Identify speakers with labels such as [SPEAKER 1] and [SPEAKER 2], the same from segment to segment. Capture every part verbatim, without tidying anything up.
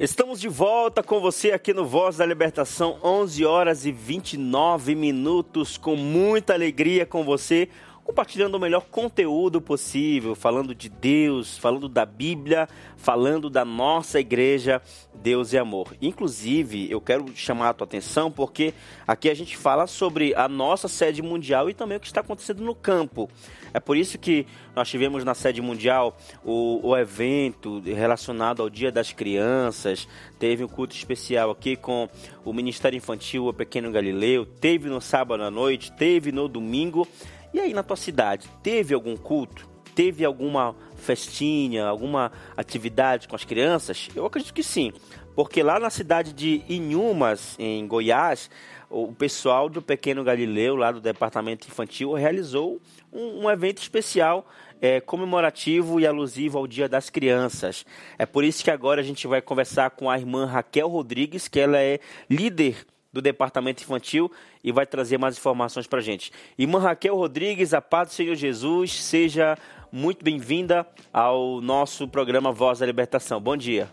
[SPEAKER 1] Estamos de volta com você aqui no Voz da Libertação, onze horas e vinte e nove minutos, com muita alegria com você, compartilhando o melhor conteúdo possível, falando de Deus, falando da Bíblia, falando da nossa igreja, Deus e Amor. Inclusive, eu quero chamar a tua atenção porque aqui a gente fala sobre a nossa sede mundial e também o que está acontecendo no campo. É por isso que nós tivemos na sede mundial o, o evento relacionado ao Dia das Crianças, teve um culto especial aqui com o Ministério Infantil, o Pequeno Galileu, teve no sábado à noite, teve no domingo. E aí na tua cidade, teve algum culto? Teve alguma festinha, alguma atividade com as crianças? Eu acredito que sim, porque lá na cidade de Inhumas, em Goiás, o pessoal do Pequeno Galileu, lá do Departamento Infantil, realizou um, um evento especial é, comemorativo e alusivo ao Dia das Crianças. É por isso que agora a gente vai conversar com a irmã Raquel Rodrigues, que ela é líder do Departamento Infantil e vai trazer mais informações para a gente. Irmã Raquel Rodrigues, a paz do Senhor Jesus, seja muito bem-vinda ao nosso programa Voz da Libertação. Bom dia.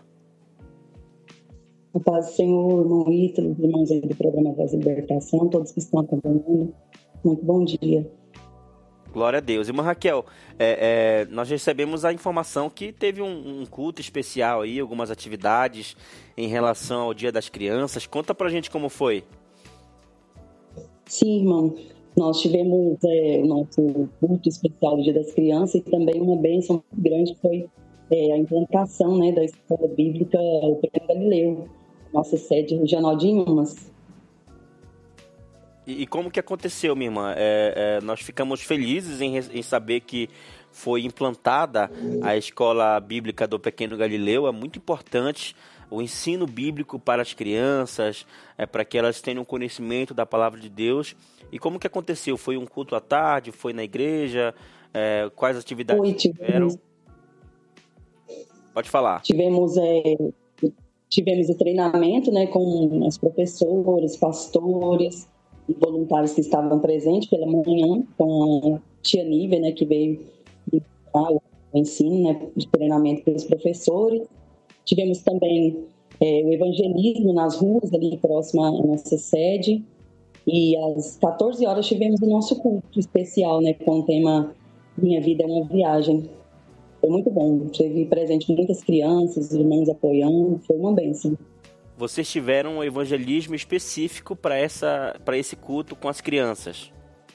[SPEAKER 2] A paz do Senhor, irmão Ítalo, os irmãos aí do programa Voz da Libertação, todos que estão acompanhando, muito bom dia.
[SPEAKER 1] Glória a Deus. Irmã Raquel, é, é, nós recebemos a informação que teve um, um culto especial aí, algumas atividades em relação ao Dia das Crianças. Conta pra gente como foi.
[SPEAKER 2] Sim, irmão. Nós tivemos é, o nosso culto especial do Dia das Crianças e também uma bênção muito grande que foi é, a implantação, né, da Escola Bíblica Pequeno Galileu, nossa sede regional de Inhumas.
[SPEAKER 1] E, e como que aconteceu, minha irmã? É, é, nós ficamos felizes em, em saber que foi implantada a Escola Bíblica do Pequeno Galileu. É muito importante o ensino bíblico para as crianças, é, para que elas tenham conhecimento da palavra de Deus. E como que aconteceu? Foi um culto à tarde? Foi na igreja? É, quais atividades
[SPEAKER 2] Oi,
[SPEAKER 1] tiveram? Pode falar.
[SPEAKER 2] Tivemos, é, tivemos o treinamento, né, com as professoras, pastores e voluntários que estavam presentes pela manhã, com a tia Nívia, né, que veio dar o ensino, né, de treinamento para os professores. Tivemos também é, o evangelismo nas ruas, ali próximo à nossa sede. E às quatorze horas tivemos o nosso culto especial, né, com o tema Minha Vida é uma Viagem. Foi muito bom. Teve presente muitas crianças, irmãos apoiando. Foi uma bênção.
[SPEAKER 1] Vocês tiveram um evangelismo específico para essa, para esse culto com as crianças?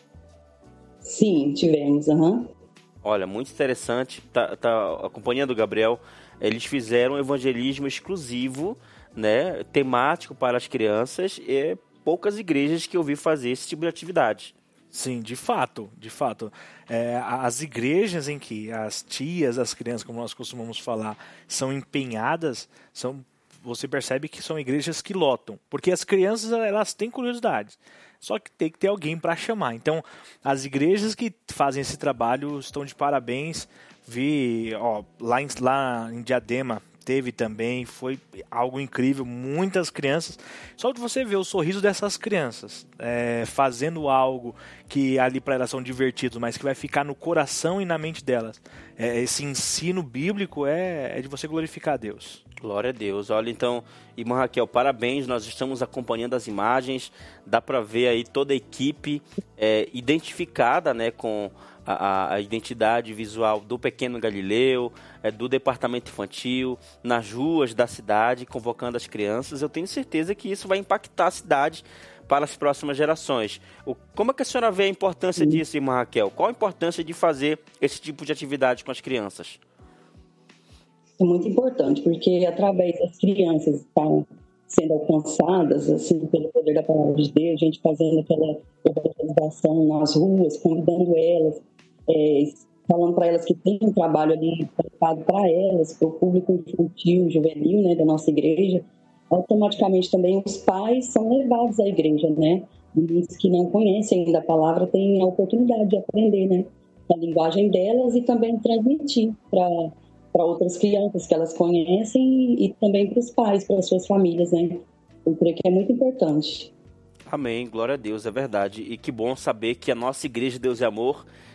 [SPEAKER 2] Sim, tivemos. Uhum.
[SPEAKER 1] Olha, muito interessante. Tá, tá acompanhando o Gabriel. Eles fizeram um evangelismo exclusivo, né, temático para as crianças, e poucas igrejas que eu vi fazer esse tipo de atividade.
[SPEAKER 3] Sim, de fato, de fato. É, as igrejas em que as tias, as crianças, como nós costumamos falar, são empenhadas, são, você percebe que são igrejas que lotam, porque as crianças, elas têm curiosidade, só que tem que ter alguém para chamar. Então, as igrejas que fazem esse trabalho estão de parabéns. Vi, ó, lá em, lá em Diadema teve também, foi algo incrível, muitas crianças, só de você ver o sorriso dessas crianças, é, fazendo algo que ali para elas são divertidos, mas que vai ficar no coração e na mente delas. É, esse ensino bíblico é, é de você glorificar a Deus.
[SPEAKER 1] Glória a Deus. Olha, então, irmã Raquel, parabéns, nós estamos acompanhando as imagens, dá para ver aí toda a equipe é, identificada, né, com A, a identidade visual do Pequeno Galileu, é, do Departamento Infantil, nas ruas da cidade, convocando as crianças. Eu tenho certeza que isso vai impactar a cidade para as próximas gerações. O, como é que a senhora vê a importância disso, irmã Raquel? Qual a importância de fazer esse tipo de atividade com as crianças?
[SPEAKER 2] É muito importante, porque através das crianças estarem sendo alcançadas assim, pelo poder da palavra de Deus, a gente fazendo aquela evangelização nas ruas, convidando elas, É, falando para elas que tem um trabalho ali preparado para elas, para o público infantil, juvenil, né, da nossa igreja, automaticamente também os pais são levados à igreja, né? Os que não conhecem ainda a palavra têm a oportunidade de aprender, né, a linguagem delas e também transmitir para para outras crianças que elas conhecem e, e também para os pais, para as suas famílias, né? Eu creio que é muito importante.
[SPEAKER 1] Amém, glória a Deus, é verdade. E que bom saber que a nossa igreja Deus e Amor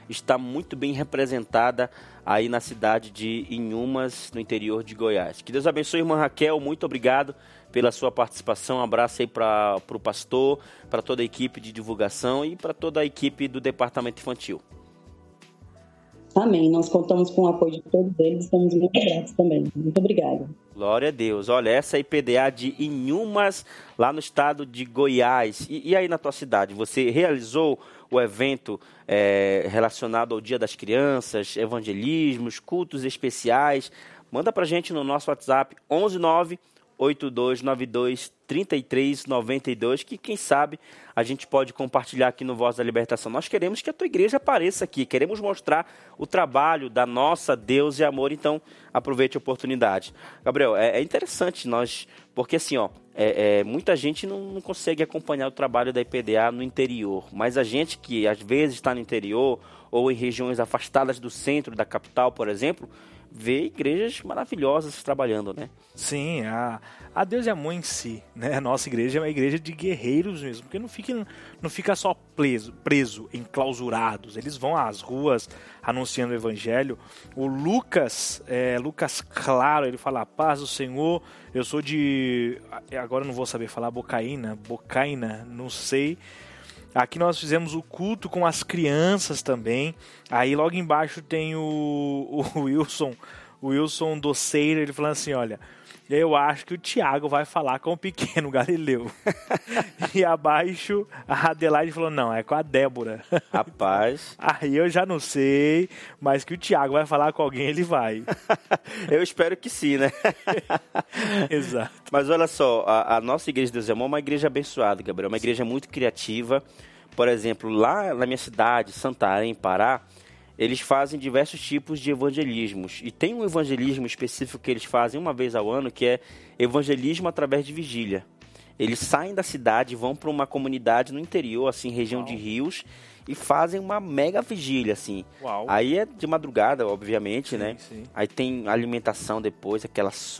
[SPEAKER 1] está muito bem representada aí na cidade de Inhumas, no interior de Goiás. Que Deus abençoe, irmã Raquel, muito obrigado pela sua participação. Um abraço aí para o pastor, para toda a equipe de divulgação e para toda a equipe do Departamento Infantil.
[SPEAKER 2] Amém. Nós contamos com o apoio de todos eles, estamos muito gratos também. Muito obrigada.
[SPEAKER 1] Glória a Deus. Olha, essa é a I P D A de Inhumas, lá no estado de Goiás. E, e aí na tua cidade, você realizou o evento é, relacionado ao Dia das Crianças, evangelismos, cultos especiais? Manda pra gente no nosso WhatsApp onze nove oito dois nove dois três três nove dois, que quem sabe a gente pode compartilhar aqui no Voz da Libertação. Nós queremos que a tua igreja apareça aqui, queremos mostrar o trabalho da nossa Deus e Amor, então aproveite a oportunidade. Gabriel, é, é interessante nós, porque assim, ó, é, é, muita gente não, não consegue acompanhar o trabalho da I P D A no interior, mas a gente que às vezes está no interior ou em regiões afastadas do centro da capital, por exemplo, vê igrejas maravilhosas trabalhando, né?
[SPEAKER 3] Sim, a, a Deus e Amor em si, né? A nossa igreja é uma igreja de guerreiros mesmo, porque não fica, não fica só preso, preso, enclausurados. Eles vão às ruas anunciando o evangelho. O Lucas, é, Lucas Claro, ele fala: paz do Senhor, eu sou de... Agora eu não vou saber falar Bocaína, Bocaina, não sei... Aqui nós fizemos o culto com as crianças também. Aí logo embaixo tem o, o Wilson, o Wilson Doceira, ele falando assim: olha, eu acho que o Tiago vai falar com o pequeno Galileu. E abaixo a Adelaide falou: não, é com a Débora.
[SPEAKER 1] Rapaz.
[SPEAKER 3] Aí eu já não sei, mas que o Tiago vai falar com alguém, ele vai.
[SPEAKER 1] Eu espero que sim, né?
[SPEAKER 3] Exato.
[SPEAKER 1] Mas olha só, a, a nossa Igreja de Deus é uma igreja abençoada, Gabriel, uma igreja muito criativa. Por exemplo, lá na minha cidade, Santarém, Pará, eles fazem diversos tipos de evangelismos. E tem um evangelismo específico que eles fazem uma vez ao ano, que é evangelismo através de vigília. Eles saem da cidade, vão para uma comunidade no interior, assim, região Uau. de rios, e fazem uma mega vigília, assim.
[SPEAKER 3] Uau.
[SPEAKER 1] Aí é de madrugada, obviamente,
[SPEAKER 3] sim,
[SPEAKER 1] né?
[SPEAKER 3] Sim.
[SPEAKER 1] Aí tem alimentação depois, aquela